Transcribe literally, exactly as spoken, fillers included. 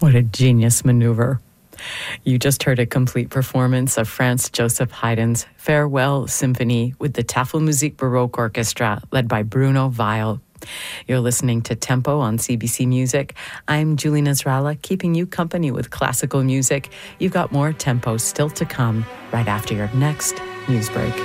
What a genius maneuver. You just heard a complete performance of Franz Joseph Haydn's Farewell Symphony with the Tafelmusik Baroque Orchestra, led by Bruno Weil. You're listening to Tempo on C B C Music. I'm Julie Nasrallah, keeping you company with classical music. You've got more Tempo still to come right after your next news break.